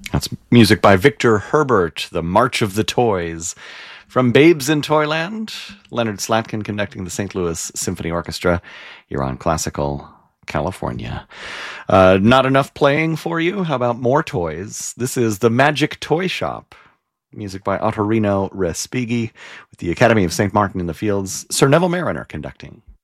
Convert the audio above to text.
That's music by Victor Herbert, The March of the Toys. From Babes in Toyland, Leonard Slatkin conducting the St. Louis Symphony Orchestra. You're on Classical California. Not enough playing for you? How about more toys? This is The Magic Toy Shop. Music by Ottorino Respighi with the Academy of St. Martin in the Fields. Sir Neville Mariner conducting.